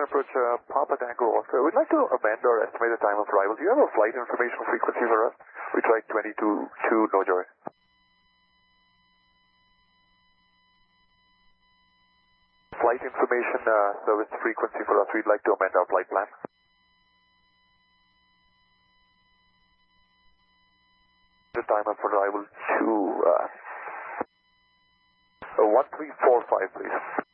approach Papa Tango Oscar. We'd like to amend or estimate the time of arrival. Do you have a flight information frequency for us? We tried 22 to Nojoy. Flight information service frequency for us. We'd like to amend our flight plan. The time of arrival to 1345, please.